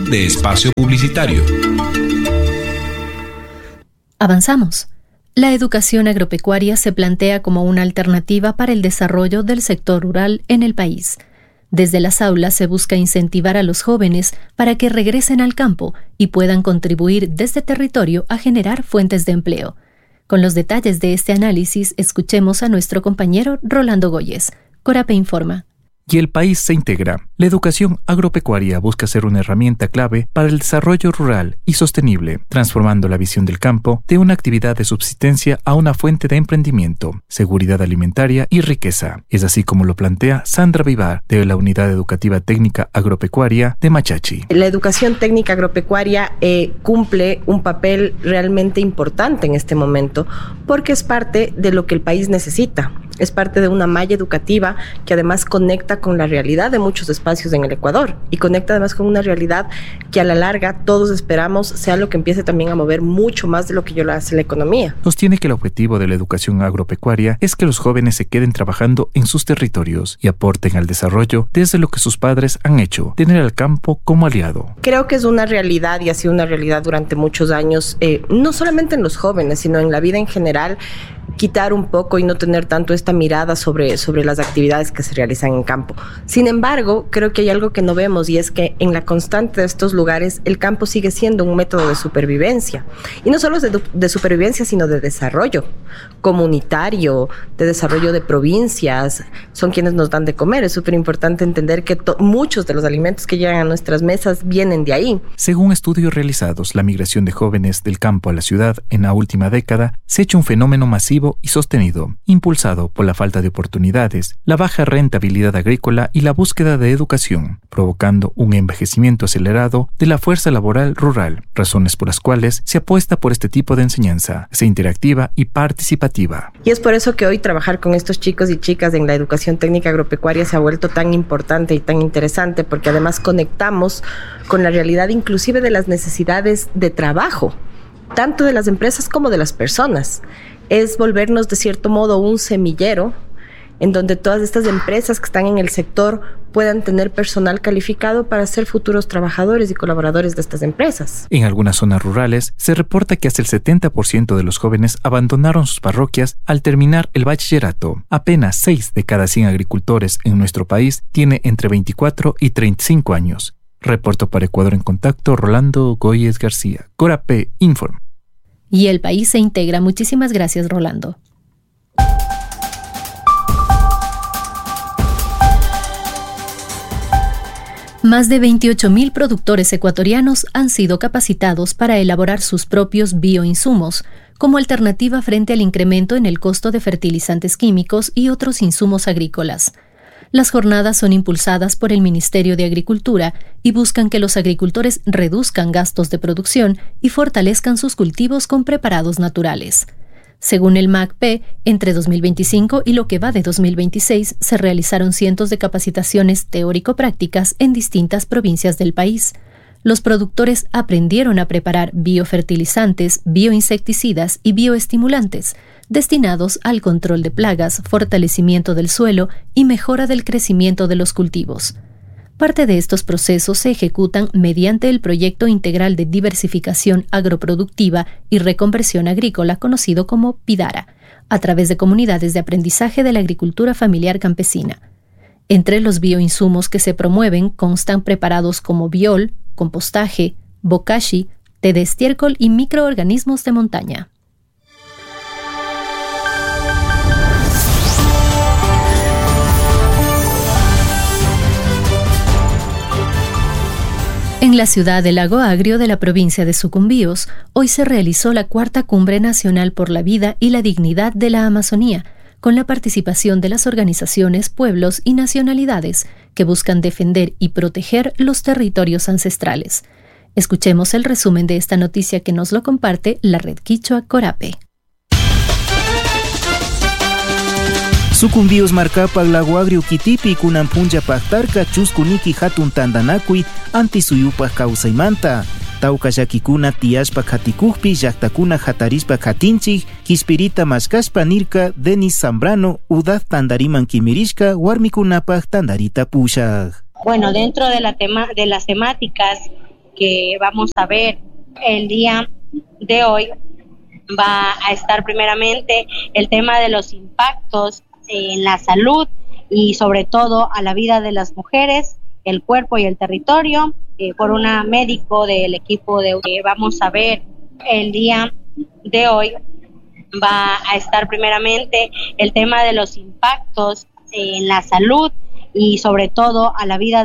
de espacio publicitario. Avanzamos. La educación agropecuaria se plantea como una alternativa para el desarrollo del sector rural en el país. Desde las aulas se busca incentivar a los jóvenes para que regresen al campo y puedan contribuir desde territorio a generar fuentes de empleo. Con los detalles de este análisis, escuchemos a nuestro compañero Rolando Goyes. Corape informa. Y el país se integra. La educación agropecuaria busca ser una herramienta clave para el desarrollo rural y sostenible, transformando la visión del campo de una actividad de subsistencia a una fuente de emprendimiento, seguridad alimentaria y riqueza. Es así como lo plantea Sandra Vivar, de la Unidad Educativa Técnica Agropecuaria de Machachi. La educación técnica agropecuaria cumple un papel realmente importante en este momento, porque es parte de lo que el país necesita. Es parte de una malla educativa que además conecta con la realidad de muchos espacios en el Ecuador y conecta además con una realidad que a la larga todos esperamos sea lo que empiece también a mover mucho más de lo que yo lo hace la economía. Sostiene que el objetivo de la educación agropecuaria es que los jóvenes se queden trabajando en sus territorios y aporten al desarrollo desde lo que sus padres han hecho, tener al campo como aliado. Creo que es una realidad y ha sido una realidad durante muchos años, no solamente en los jóvenes, sino en la vida en general, quitar un poco y no tener tanto esta mirada sobre las actividades que se realizan en campo. Sin embargo, creo que hay algo que no vemos y es que en la constante de estos lugares el campo sigue siendo un método de supervivencia. Y no solo de supervivencia, sino de desarrollo comunitario, de desarrollo de provincias. Son quienes nos dan de comer. Es súper importante entender que muchos de los alimentos que llegan a nuestras mesas vienen de ahí. Según estudios realizados, la migración de jóvenes del campo a la ciudad en la última década se ha hecho un fenómeno masivo y sostenido, impulsado por la falta de oportunidades, la baja rentabilidad agrícola y la búsqueda de educación, provocando un envejecimiento acelerado de la fuerza laboral rural, razones por las cuales se apuesta por este tipo de enseñanza, sea interactiva y participativa. Y es por eso que hoy trabajar con estos chicos y chicas en la educación técnica agropecuaria se ha vuelto tan importante y tan interesante, porque además conectamos con la realidad inclusive de las necesidades de trabajo, tanto de las empresas como de las personas. Es volvernos de cierto modo un semillero en donde todas estas empresas que están en el sector puedan tener personal calificado para ser futuros trabajadores y colaboradores de estas empresas. En algunas zonas rurales se reporta que hasta el 70% de los jóvenes abandonaron sus parroquias al terminar el bachillerato. Apenas 6 de cada 100 agricultores en nuestro país tiene entre 24 y 35 años. Reporto para Ecuador en Contacto, Rolando Goyes García. Corape Informa. Y el país se integra. Muchísimas gracias, Rolando. Más de 28.000 productores ecuatorianos han sido capacitados para elaborar sus propios bioinsumos, como alternativa frente al incremento en el costo de fertilizantes químicos y otros insumos agrícolas. Las jornadas son impulsadas por el Ministerio de Agricultura y buscan que los agricultores reduzcan gastos de producción y fortalezcan sus cultivos con preparados naturales. Según el MACP, entre 2025 y lo que va de 2026 se realizaron cientos de capacitaciones teórico-prácticas en distintas provincias del país. Los productores aprendieron a preparar biofertilizantes, bioinsecticidas y bioestimulantes, destinados al control de plagas, fortalecimiento del suelo y mejora del crecimiento de los cultivos. Parte de estos procesos se ejecutan mediante el Proyecto Integral de Diversificación Agroproductiva y Reconversión Agrícola, conocido como PIDARA, a través de comunidades de aprendizaje de la agricultura familiar campesina. Entre los bioinsumos que se promueven constan preparados como biol, compostaje, bokashi, té de estiércol y microorganismos de montaña. En la ciudad de Lago Agrio de la provincia de Sucumbíos, hoy se realizó la 4ª Cumbre Nacional por la Vida y la Dignidad de la Amazonía, con la participación de las organizaciones, pueblos y nacionalidades que buscan defender y proteger los territorios ancestrales. Escuchemos el resumen de esta noticia que nos lo comparte la Red Quichua Corape. Sucumbíos marcapa Lago Agrio Kitipi kunan punja pactarca chuskuniki hatun tandanakui antisuyupa causaimanta. Tauka yakikuna tiashpa hatikukpi llaktakuna hatarispa hatinchik kispirita mashkashpa nirka Denis Zambrano udad tandariman kimirishka warmikunapaj tandarita pushak. Bueno, dentro de las temáticas que vamos a ver el día de hoy va a estar primeramente el tema de los impactos en la salud y sobre todo a la vida de las mujeres, el cuerpo y el territorio, por una médico del equipo de vamos a ver el día de hoy va a estar primeramente el tema de los impactos en la salud y sobre todo a la vida